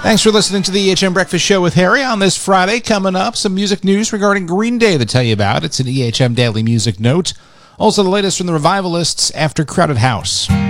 Thanks for listening to the EHM Breakfast Show with Harry on this Friday. Coming up, some music news regarding Green Day to tell you about. It's an EHM Daily Music Note. Also, the latest from the Revivalists after Crowded House.